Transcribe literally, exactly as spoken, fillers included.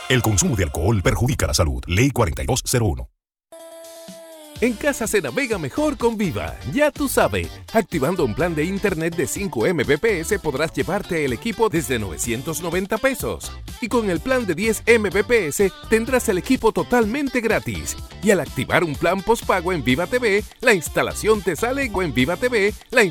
El consumo de alcohol perjudica la salud. Ley cuarenta y dos cero uno. En casa se navega mejor con Viva, ya tú sabes. Activando un plan de internet de cinco megabits por segundo podrás llevarte el equipo desde novecientos noventa pesos. Y con el plan de diez megabits por segundo tendrás el equipo totalmente gratis. Y al activar un plan postpago en Viva T V, la instalación te sale o en Viva T V, la